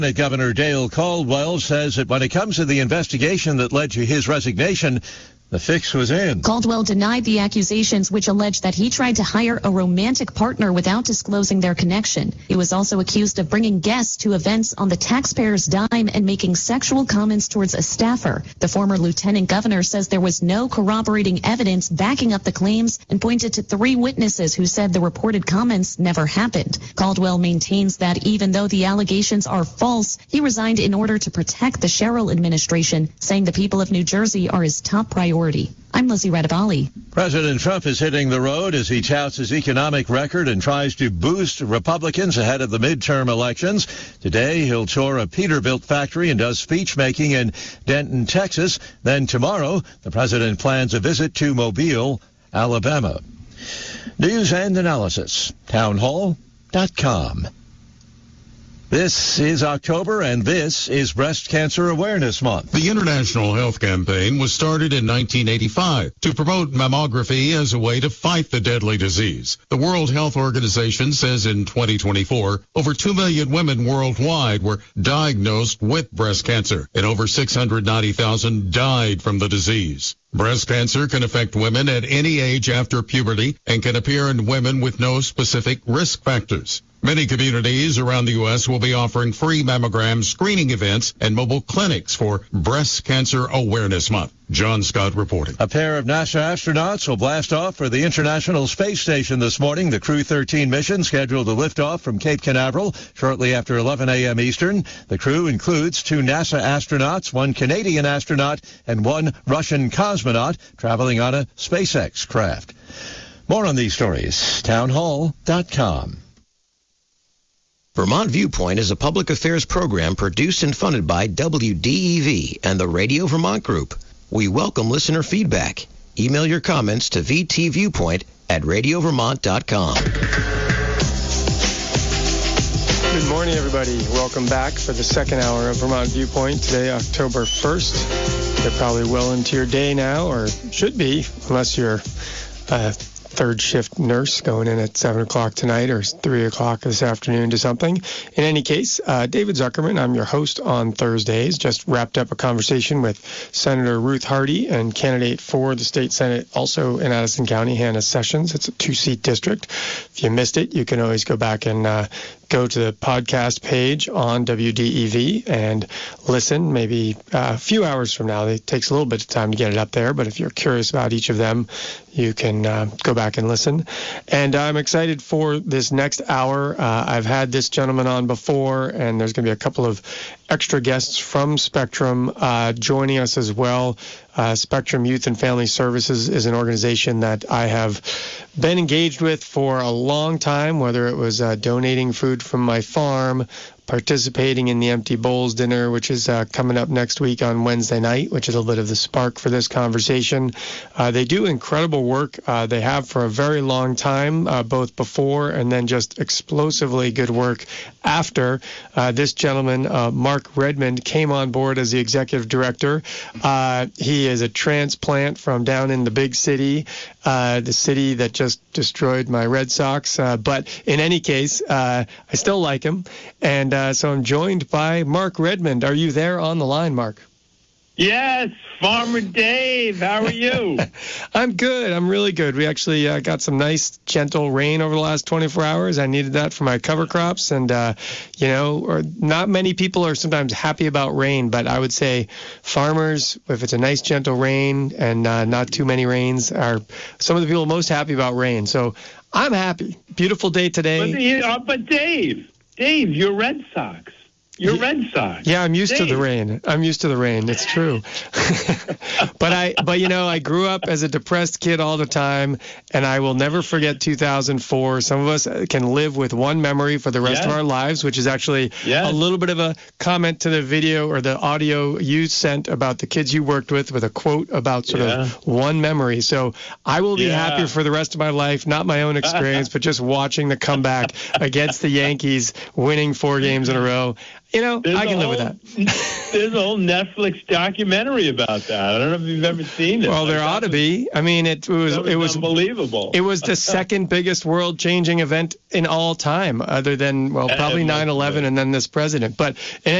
Governor Dale Caldwell says that when it comes to the investigation that led to his resignation, the fix was in. Caldwell denied the accusations, which alleged that he tried to hire a romantic partner without disclosing their connection. He was also accused of bringing guests to events on the taxpayer's dime and making sexual comments towards a staffer. The former lieutenant governor says there was no corroborating evidence backing up the claims and pointed to 3 witnesses who said the reported comments never happened. Caldwell maintains that even though the allegations are false, he resigned in order to protect the Sherrill administration, saying the people of New Jersey are his top priority. I'm Lizzie Radabali. President Trump is hitting the road as he touts his economic record and tries to boost Republicans ahead of the midterm elections. Today, he'll tour a Peterbilt factory and does speech-making in Denton, Texas. Then tomorrow, the president plans a visit to Mobile, Alabama. News and analysis, townhall.com. This is October, and this is Breast Cancer Awareness Month. The International Health Campaign was started in 1985 to promote mammography as a way to fight the deadly disease. The World Health Organization says in 2024, over 2 million women worldwide were diagnosed with breast cancer, and over 690,000 died from the disease. Breast cancer can affect women at any age after puberty and can appear in women with no specific risk factors. Many communities around the U.S. will be offering free mammogram screening events and mobile clinics for Breast Cancer Awareness Month. John Scott reporting. A pair of NASA astronauts will blast off for the International Space Station this morning. The Crew 13 mission scheduled to lift off from Cape Canaveral shortly after 11 a.m. Eastern. The crew includes 2 NASA astronauts, 1 Canadian astronaut, and 1 Russian cosmonaut traveling on a SpaceX craft. More on these stories, townhall.com. Vermont Viewpoint is a public affairs program produced and funded by WDEV and the Radio Vermont Group. We welcome listener feedback. Email your comments to vtviewpoint@radiovermont.com. Good morning, everybody. Welcome back for the second hour of Vermont Viewpoint. Today, October 1st. You're probably well into your day now, or should be, unless you're third shift nurse going in at 7 o'clock tonight or 3 o'clock this afternoon to something. In any case, David Zuckerman, I'm your host on Thursdays. Just wrapped up a conversation with Senator Ruth Hardy and candidate for the state Senate, also in Addison County, Hannah Sessions. It's a 2-seat district. If you missed it, you can always go back and go to the podcast page on WDEV and listen maybe a few hours from now. It takes a little bit of time to get it up there, but if you're curious about each of them, you can go back and listen. And I'm excited for this next hour. I've had this gentleman on before, and there's going to be a couple of extra guests from Spectrum joining us as well. Spectrum Youth and Family Services is an organization that I have been engaged with for a long time, whether it was donating food from my farm, participating in the Empty Bowls dinner, which is coming up next week on Wednesday night, which is a little bit of the spark for this conversation. They do incredible work. They have for a very long time, both before and then just explosively good work after. This gentleman, Mark Redmond, came on board as the executive director. He is a transplant from down in the big city, the city that just destroyed my Red Sox. But in any case, I still like him. And so I'm joined by Mark Redmond. Are you there on the line, Mark? Yes, Farmer Dave. How are you? I'm good. I'm really good. We actually got some nice, gentle rain over the last 24 hours. I needed that for my cover crops. And, not many people are sometimes happy about rain, but I would say farmers, if it's a nice, gentle rain and not too many rains, are some of the people most happy about rain. So I'm happy. Beautiful day today. But Dave, you're Red Sox. You're Red Sox. Yeah, I'm used to the rain. It's true. But I grew up as a depressed kid all the time, and I will never forget 2004. Some of us can live with one memory for the rest of our lives, which is actually a little bit of a comment to the video or the audio you sent about the kids you worked with a quote about sort of one memory. So I will be happy for the rest of my life, not my own experience, but just watching the comeback against the Yankees, winning 4 games in a row. I can live with that. There's a whole Netflix documentary about that. I don't know if you've ever seen it. Well, there ought to be. I mean, it was unbelievable. It was the second biggest world-changing event in all time, other than, probably 9/11 and then this president. But